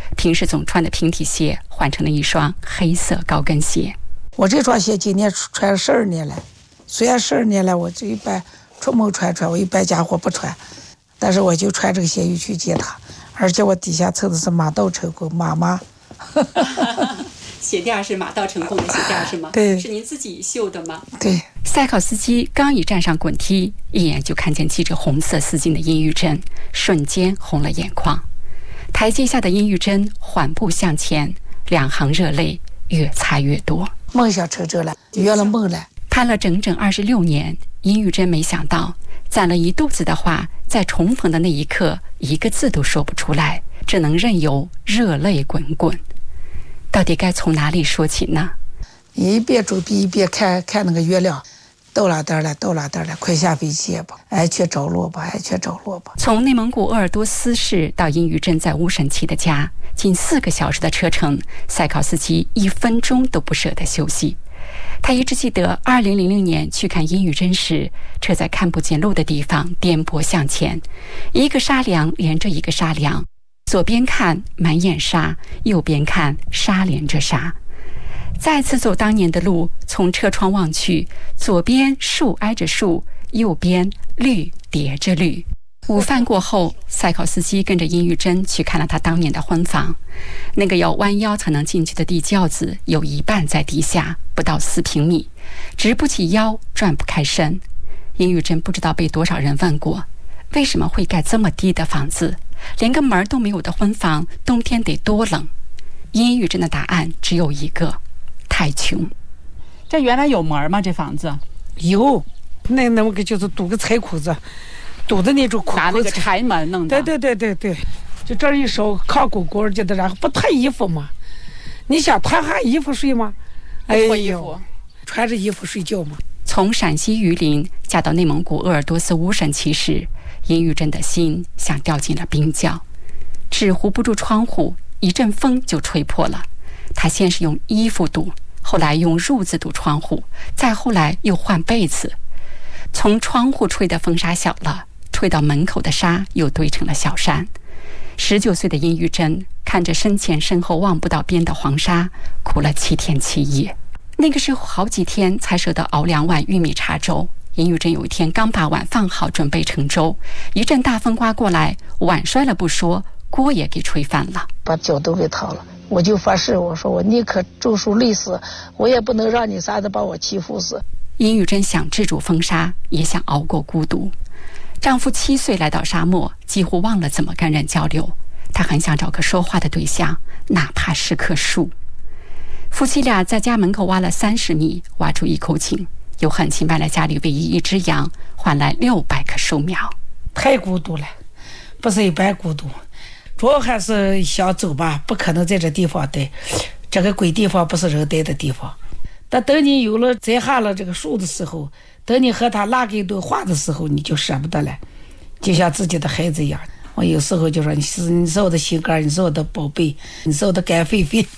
平时总穿的平底鞋换成了一双黑色高跟鞋。 我这双鞋今年穿了12年了，虽然12年了，我这一般出门穿，我一般家伙不穿，但是我就穿这个鞋去接他，而且我底下凑的是马到成功妈妈。 鞋垫是马到成功的鞋垫是吗？ 对， 是您自己绣的吗？ 对。 赛考斯基刚一站上滚梯，一眼就看见系着红色丝巾的殷玉珍，瞬间红了眼眶。台阶下的殷玉珍缓步向前，两行热泪越擦越多。 梦想成真了，圆了梦了。 盼了整整26年，殷玉珍没想到攒了一肚子的话，在重逢的那一刻一个字都说不出来，只能任由热泪滚滚。到底该从哪里说起呢？ 你一边走一边看那个月亮，到哪点了，快下飞机吧，安全着陆吧。 从内蒙古鄂尔多斯市到殷玉珍在乌审旗的家，近4个小时的车程，赛考斯基1分钟都不舍得休息。他一直记得2000年去看殷玉珍时，车在看不见路的地方颠簸向前，一个沙梁连着一个沙梁，左边看满眼沙，右边看沙连着沙。再次走当年的路，从车窗望去，左边树挨着树，右边绿叠着绿。午饭过后，赛考斯基跟着殷玉珍去看了他当年的婚房。那个要弯腰才能进去的地窖子，有一半在地下，不到4平米，直不起腰，转不开身。殷玉珍不知道被多少人问过，为什么会盖这么低的房子？连个门都没有的婚房，冬天得多冷？殷玉珍的答案只有一个：太穷。 这原来有门吗？这房子有，那个就是堵个柴裤子，堵的那种裤子， 拿那个柴门弄的。 对，就这一手靠滚滚的，然后不脱衣服嘛？你想脱下衣服睡吗？ 脱衣服， 穿着衣服睡觉嘛。 从陕西榆林嫁到内蒙古鄂尔多斯乌审旗时，殷玉珍的心像掉进了冰窖，纸糊不住窗户，一阵风就吹破了。他先是用衣服堵，后来用褥子堵窗户，再后来又换被子。从窗户吹的风沙小了，吹到门口的沙又堆成了小山。19岁的殷玉珍看着身前身后望不到边的黄沙，哭了7天7夜。那个时候好几天才舍得熬2碗玉米茶粥。殷玉珍有一天刚把碗放好，准备盛粥，一阵大风刮过来，碗摔了不说，锅也给吹翻了， 把脚都给烫了。我就发誓，我说我宁可种树累死，我也不能让你仨子把我欺负死。 殷玉珍想制住风沙，也想熬过孤独。丈夫7岁来到沙漠，几乎忘了怎么跟人交流。她很想找个说话的对象，哪怕是棵树。夫妻俩在家门口挖了30米，挖出一口井，又狠心卖了家里唯一一只羊，换来600棵树苗。 太孤独了，不是一般孤独，主要还是想走吧，不可能在这地方待，这个鬼地方不是人待的地方。但等你有了栽下了这个树的时候，等你和他拉给一顿话的时候，你就舍不得了，就像自己的孩子一样。我有时候就说你是我的心肝，你是我的宝贝，你是我的肝肺肺。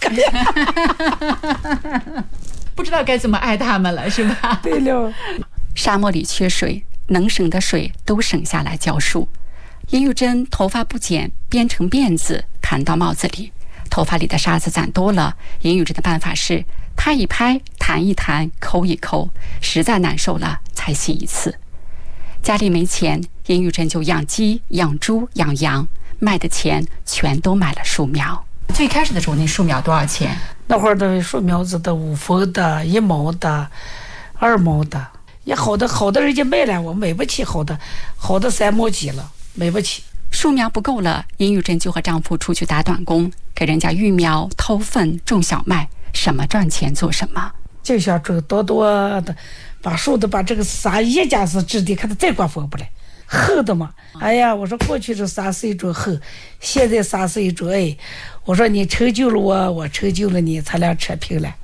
不知道该怎么爱他们了，是吧？ 对了， 沙漠里缺水，能省的水都省下来浇树。殷玉珍头发不剪，编成辫子盘到帽子里，头发里的沙子攒多了，殷玉珍的办法是拍一拍，弹一弹，抠一抠，实在难受了才洗一次。家里没钱，殷玉珍就养鸡、养猪、养羊，卖的钱全都买了树苗。最开始的时候，那树苗多少钱？ 那会儿的树苗子的5分的、1毛的、2毛的，也好的人家卖了，我买不起好的3毛几了，买不起。 树苗不够了，殷玉珍就和丈夫出去打短工，给人家育苗、偷粪、种小麦，什么赚钱做什么。 就想种多的，把树的把这个沙一家是质地，看它再刮风不来，厚的嘛。哎呀，我说过去这沙是一种厚，现在沙是一种爱。我说你成就了我，我成就了你，咱俩扯平了。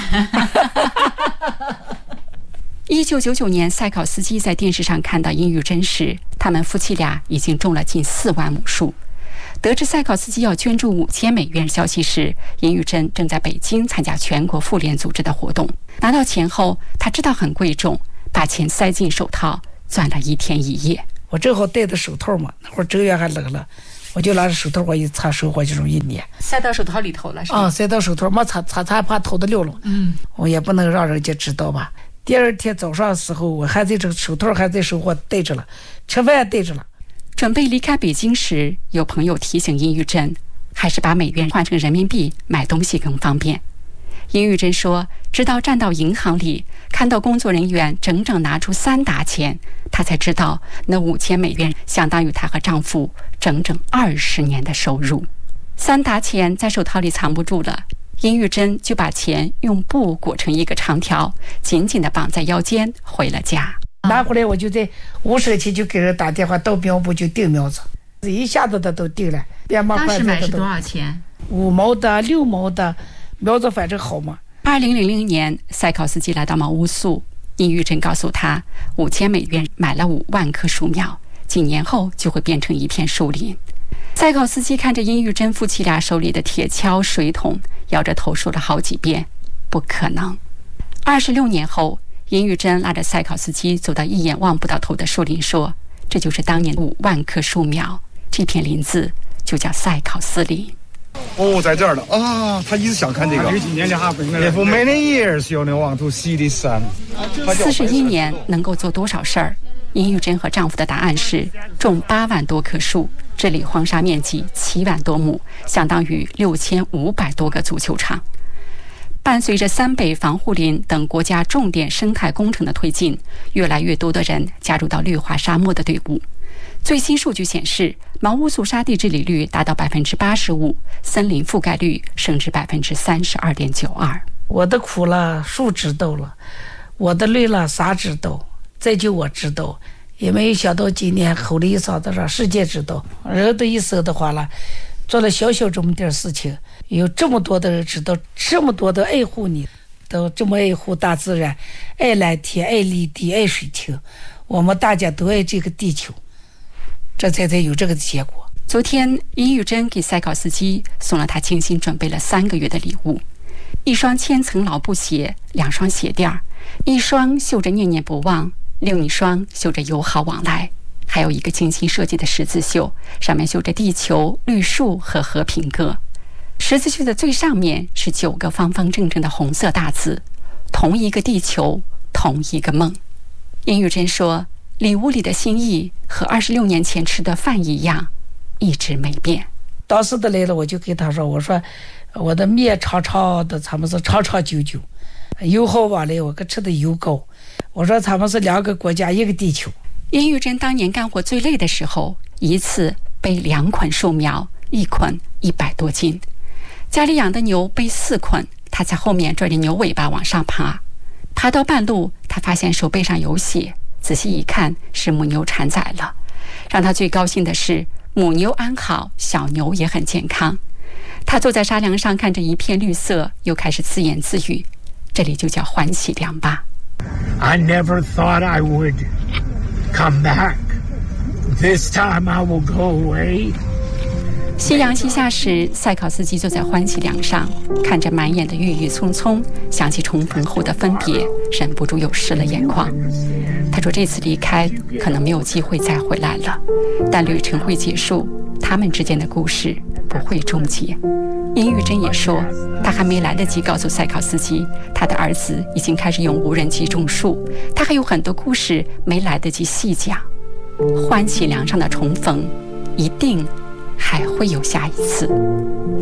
1999年，赛考斯基在电视上看到殷玉珍时，他们夫妻俩已经种了近4万亩树。得知赛考斯基要捐助5000美元消息时，殷玉珍正在北京参加全国妇联组织的活动。拿到钱后，他知道很贵重，把钱塞进手套，攥了1天1夜。 我正好戴的手套嘛，那会儿正月还冷了， 我就拿着手套我一擦手，我就容易粘， 塞到手套里头了是吧？ 塞到手套，没擦怕头都流了。我也不能让人家知道吧。第二天早上的时候，我还在这个手套还在手我戴着了，吃饭也戴着了。 准备离开北京时，有朋友提醒殷玉珍，还是把美元换成人民币买东西更方便。殷玉珍说，直到站到银行里，看到工作人员整整拿出3沓钱，她才知道那5000美元相当于她和丈夫整整20年的收入。3沓钱在手套里藏不住了，殷玉珍就把钱用布裹成一个长条，紧紧地绑在腰间，回了家。 拿回来我就在5社区就给人打电话，到苗圃就订苗子，一下子他都订了。 当时买是多少钱 ？5毛的、6毛的苗子，反正好嘛。 2000年，塞考斯基来到毛乌素，殷玉珍告诉他，5000美元买了5万棵树苗，几年后就会变成一片树林。塞考斯基看着殷玉珍夫妻俩手里的铁锹、水桶，摇着头说了好几遍：“不可能。”26年后，殷玉珍拉着塞考斯基走到一眼望不到头的树林，说：“这就是当年5万棵树苗，这片林子就叫塞考斯林。” 在这儿了啊！他一直想看这个。For many years, you want to see this sun. 41年能够做多少事儿？殷玉珍和丈夫的答案是种8万多棵树，治理荒沙面积7万多亩，相当于6500多个足球场。伴随着3北防护林等国家重点生态工程的推进，越来越多的人加入到绿化沙漠的队伍。最新数据显示，毛乌素沙地治理率达到85%，森林覆盖率升至32.92%。 我的苦了，树知道了；我的累了，沙知道。再就我知道，也没有想到今年吼了一嗓子，让世界知道。人的一生的话了，做了小小这么点事情，有这么多的人知道，这么多的爱护你，都这么爱护大自然，爱蓝天，爱绿地，爱水情。我们大家都爱这个地球，这才有这个结果。 昨天，殷玉珍给塞考斯基送了他精心准备了3个月的礼物：1双千层老布鞋，2双鞋垫，1双绣着念念不忘，另一双绣着友好往来，还有一个精心设计的十字绣，上面绣着地球、绿树和和平鸽。十字绣的最上面是9个方方正正的红色大字：同一个地球，同一个梦。殷玉珍说，礼物里的心意和26年前吃的饭一样，一直没变。 当时的来了，我就跟他说，我说我的面长长的，他们是长长久久，油好往来，我可吃的油高。我说他们是2个国家1个地球。 殷玉珍当年干活最累的时候，一次背2捆树苗，1捆100多斤。家里养的牛背4捆，他在后面拽着牛尾巴往上爬。爬到半路，他发现手背上有血，仔细一看是母牛产崽了。让他最高兴的是，母牛安好，小牛也很健康。他坐在沙梁上看着一片绿色，又开始自言自语：这里就叫欢喜梁吧。 I never thought I would come back. This time I will go away. 夕阳西下时，塞考斯基坐在欢喜梁上，看着满眼的郁郁葱葱，想起重逢后的分别，忍不住又湿了眼眶。他说这次离开可能没有机会再回来了，但旅程会结束，他们之间的故事不会终结。殷玉珍也说，他还没来得及告诉塞考斯基，他的儿子已经开始用无人机种树，他还有很多故事没来得及细讲。欢喜梁上的重逢，一定还会有下一次。